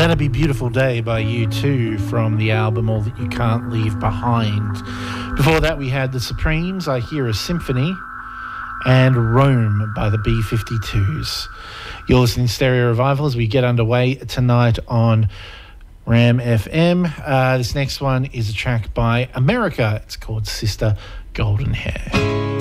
Let It Be Beautiful Day by U2 from the album All That You Can't Leave Behind. Before that, we had The Supremes, I Hear a Symphony, and Rome by the B-52s. You're listening to Stereo Revival as we get underway tonight on Ram FM. This next one is a track by America. It's called Sister Golden Hair.